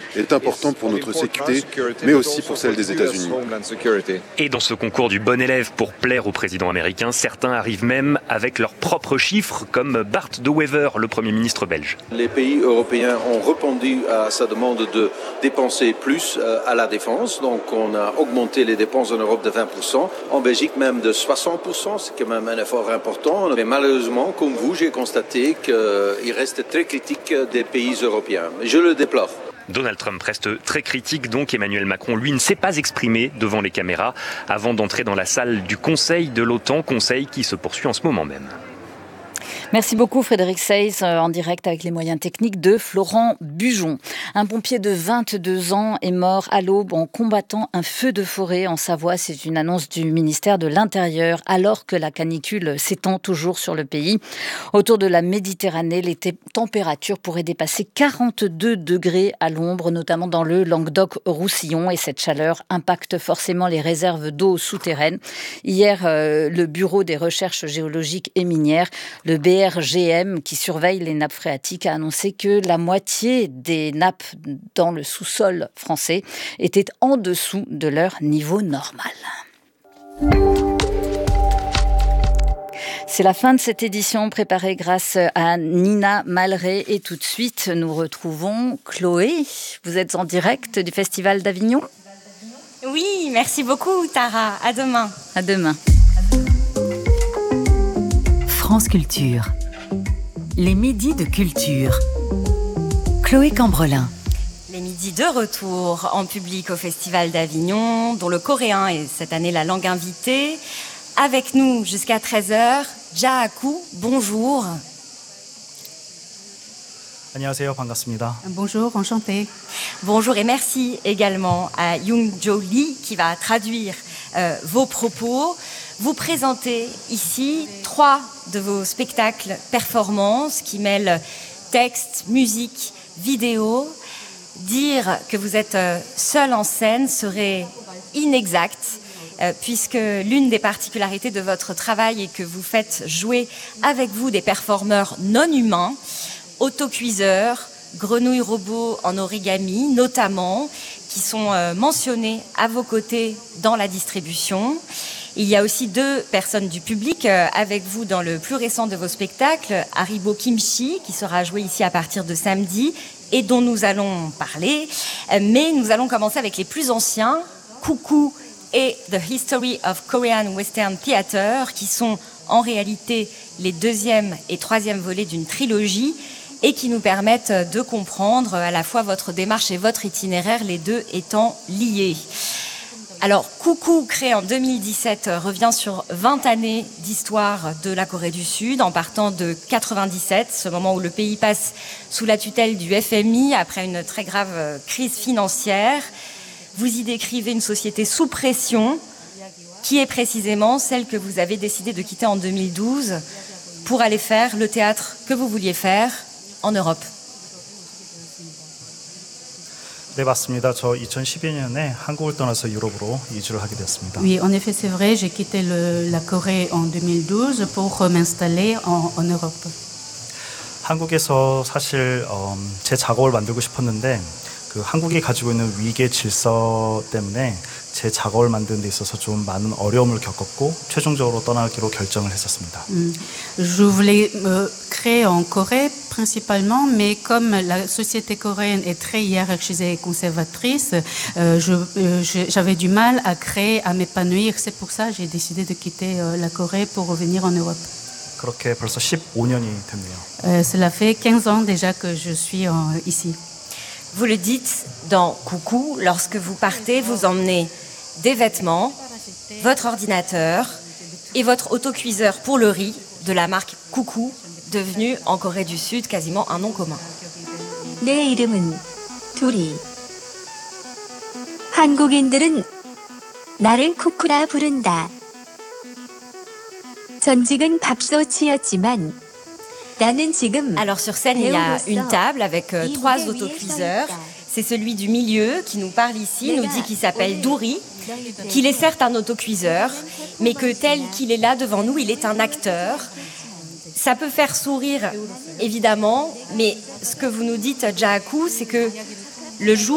est important pour notre sécurité, mais aussi pour celle des États-Unis. Et dans ce concours du bon élève pour plaire au président américain, certains arrivent même avec leurs propres chiffres, comme Bart De Wever, le Premier ministre belge. Les pays européens ont répondu à sa demande de dépenser plus à la défense. Donc on a augmenté les dépenses en Europe de 20%, en Belgique même de 60%, c'est quand même un effort important. Mais malheureusement, comme vous, j'ai constaté qu'il reste très critique des pays européens. Je le déplore. Donald Trump reste très critique, donc Emmanuel Macron, lui, ne s'est pas exprimé devant les caméras avant d'entrer dans la salle du Conseil de l'OTAN, conseil qui se poursuit en ce moment même. Merci beaucoup Frédéric Seyss, en direct avec les moyens techniques de Florent Bujon. Un pompier de 22 ans est mort à l'aube en combattant un feu de forêt en Savoie. C'est une annonce du ministère de l'Intérieur alors que la canicule s'étend toujours sur le pays. Autour de la Méditerranée, les températures pourraient dépasser 42 degrés à l'ombre, notamment dans le Languedoc-Roussillon, et cette chaleur impacte forcément les réserves d'eau souterraines. Hier, le Bureau des recherches géologiques et minières, le BRGM, qui surveille les nappes phréatiques, a annoncé que la moitié des nappes dans le sous-sol français étaient en dessous de leur niveau normal. C'est la fin de cette édition préparée grâce à Nina Malray. Et tout de suite, nous retrouvons Chloé. Vous êtes en direct du Festival d'Avignon ? Oui, merci beaucoup Tara. À demain. À demain. France Culture. Les midis de culture. Chloé Cambrelin. Les midis de retour en public au Festival d'Avignon, dont le coréen est cette année la langue invitée. Avec nous jusqu'à 13h, Jahaku, bonjour. 안녕하세요, 반갑습니다. Bonjour, enchanté. Bonjour et merci également à Young-Jo Lee qui va traduire vos propos. Vous présentez ici 3 de vos spectacles performances qui mêlent texte, musique, vidéo. Dire que vous êtes seul en scène serait inexact puisque l'une des particularités de votre travail est que vous faites jouer avec vous des performeurs non humains, autocuiseurs, grenouilles robots en origami notamment, qui sont mentionnés à vos côtés dans la distribution. Il y a aussi 2 personnes du public avec vous dans le plus récent de vos spectacles, Haribo Kimchi, qui sera joué ici à partir de samedi et dont nous allons parler. Mais nous allons commencer avec les plus anciens, Coucou et The History of Korean Western Theater, qui sont en réalité les 2e et 3e volets d'une trilogie et qui nous permettent de comprendre à la fois votre démarche et votre itinéraire, les 2 étant liés. Alors, Coucou, créé en 2017, revient sur 20 années d'histoire de la Corée du Sud, en partant de 97, ce moment où le pays passe sous la tutelle du FMI après une très grave crise financière. Vous y décrivez une société sous pression, qui est précisément celle que vous avez décidé de quitter en 2012 pour aller faire le théâtre que vous vouliez faire en Europe. 네, 맞습니다. 저 2012년에 한국을 떠나서 유럽으로 이주를 하게 되었습니다. Oui, en effet, c'est vrai, j'ai quitté la Corée en 2012 pour m'installer en Europe. 한국에서 사실 제 작업을 만들고 싶었는데 그 한국이 가지고 있는 위계 질서 때문에 제 작업을 만드는 데 있어서 좀 많은 어려움을 겪었고 최종적으로 떠나기로 결정을 했었습니다. Je voulais créer en Corée principalement, mais comme la société coréenne est très hiérarchisée et conservatrice, j'avais du mal à créer, à m'épanouir. C'est pour ça que j'ai décidé de quitter la Corée pour revenir en Europe. 그렇게 벌써 15년이 됐네요. Cela fait 15 ans déjà que je suis ici. Vous le dites dans Coucou, lorsque vous partez, vous emmenez des vêtements, votre ordinateur et votre autocuiseur pour le riz de la marque Coucou, devenu en Corée du Sud quasiment un nom commun. 내 이름은 두리. 한국인들은 나를 쿠쿠라 부른다. 전직은 밥솥이었지만 Alors sur scène, il y a une table avec 3 autocuiseurs. C'est celui du milieu qui nous parle ici, nous dit qu'il s'appelle Douri, qu'il est certes un autocuiseur, mais que tel qu'il est là devant nous, il est un acteur. Ça peut faire sourire, évidemment, mais ce que vous nous dites, Jahaku, c'est que le jour